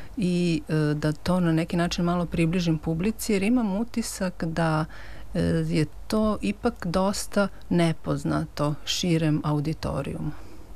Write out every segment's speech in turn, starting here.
i da to na neki način malo približim publici, jer imam utisak da je to ipak dosta nepoznato širem auditorijumu.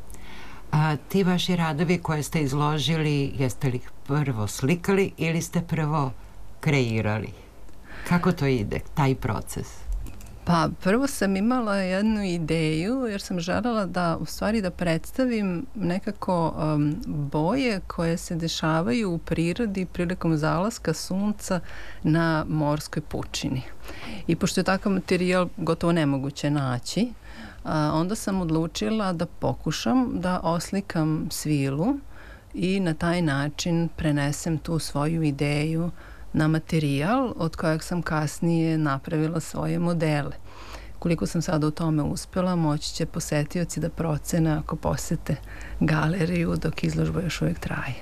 A ti vaši radovi koje ste izložili, jeste li ih prvo slikali ili ste prvo kreirali? Kako to ide, taj proces? Pa prvo sam imala jednu ideju jer sam željela da u stvari da predstavim nekako boje koje se dešavaju u prirodi prilikom zalaska sunca na morskoj pučini. I pošto je takav materijal gotovo nemoguće naći, onda sam odlučila da pokušam da oslikam svilu i na taj način prenesem tu svoju ideju na materijal od kojeg sam kasnije napravila svoje modele. Koliko sam sada u tome uspela, moći će posetioci da procene ako posete galeriju dok izložba još uvijek traje.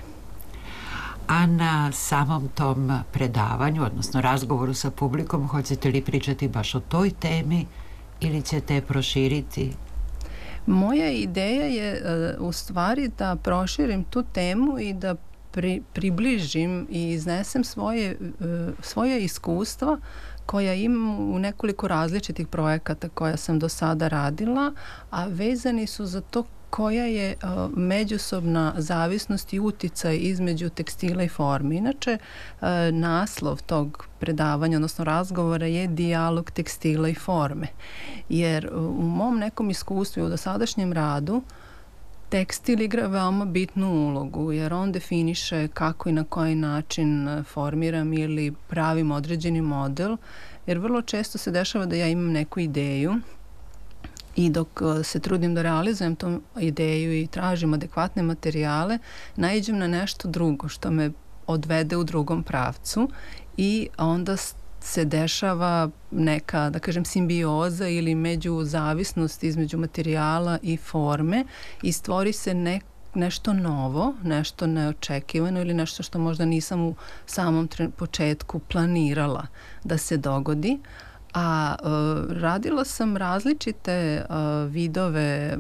A na samom tom predavanju, odnosno razgovoru sa publikom, hoćete li pričati baš o toj temi ili ćete proširiti? Moja ideja je u stvari da proširim tu temu i da približim i iznesem svoje iskustva koja imam u nekoliko različitih projekata koja sam do sada radila, a vezani su za to koja je međusobna zavisnost i uticaj između tekstila i forme. Inače, naslov tog predavanja, odnosno razgovora je dijalog tekstila i forme. Jer u mom nekom iskustvu i u dosadašnjem radu tekstil igra veoma bitnu ulogu, jer on definiše kako i na koji način formiram ili pravim određeni model, jer vrlo često se dešava da ja imam neku ideju i dok se trudim da realizujem tu ideju i tražim adekvatne materijale, naiđem na nešto drugo što me odvede u drugom pravcu i onda se dešava neka, da kažem, simbioza ili međuzavisnost između materijala i forme i stvori se nešto novo, nešto neočekivano ili nešto što možda nisam u samom početku planirala da se dogodi. A radila sam različite vidove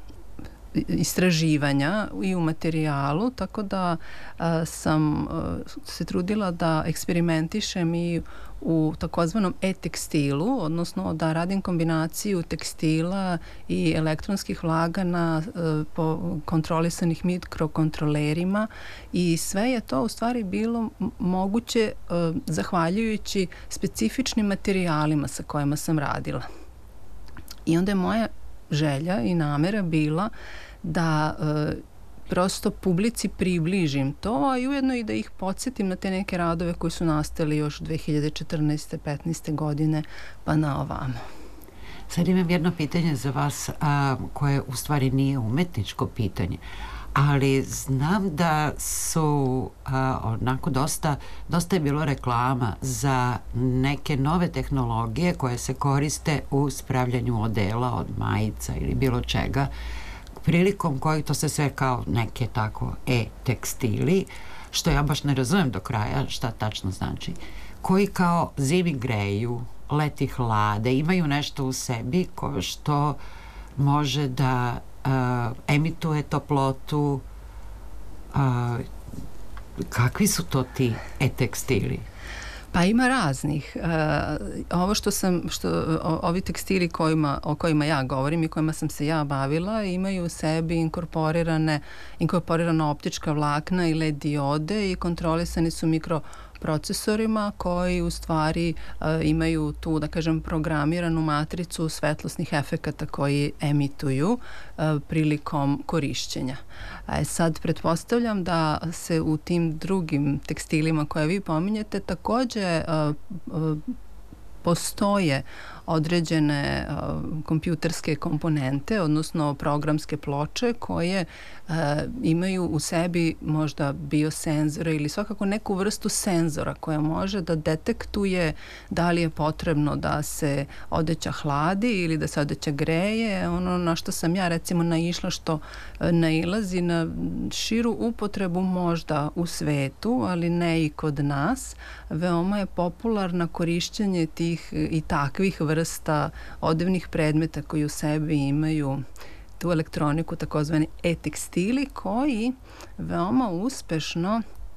istraživanja i u materijalu, tako da sam se trudila da eksperimentišem i u takozvanom e-tekstilu, odnosno da radim kombinaciju tekstila i elektronskih vlagana po kontrolisanih mikrokontrolerima i sve je to u stvari bilo moguće zahvaljujući specifičnim materijalima sa kojima sam radila. I onda je moja želja i namera bila da prosto publici približim to, a i ujedno i da ih podsjetim na te neke radove koji su nastali još 2014. 15. godine pa na ovamo. Sad imam jedno pitanje za vas koje u stvari nije umetničko pitanje, ali znam da su onako dosta je bilo reklama za neke nove tehnologije koje se koriste u spravljanju odela od majica ili bilo čega, prilikom kojih to se sve kao neke tako e-tekstili, što ja baš ne razumem do kraja šta tačno znači, koji kao zimi greju, leti hlade, imaju nešto u sebi što može da emituje toplotu. Kakvi su to ti e-tekstili? Pa ima raznih. Ovi tekstili o kojima ja govorim i kojima sam se ja bavila imaju u sebi inkorporirana optička vlakna i LED diode i kontrolisani su mikroprocesorima koji u stvari imaju tu, da kažem, programiranu matricu svetlosnih efekata koji emituju prilikom korišćenja. Sad pretpostavljam da se u tim drugim tekstilima koje vi pominjete takođe postoje određene kompjuterske komponente, odnosno programske ploče koje imaju u sebi možda biosenzore ili svakako neku vrstu senzora koja može da detektuje da li je potrebno da se odeća hladi ili da se odeća greje. Ono na što sam ja recimo naišla, što nailazi na širu upotrebu možda u svetu, ali ne i kod nas. Veoma je popularno korišćenje tih i takvih vrsta odevnih predmeta koji u sebi imaju tu elektroniku, takozvani e-tekstili, koji veoma uspešno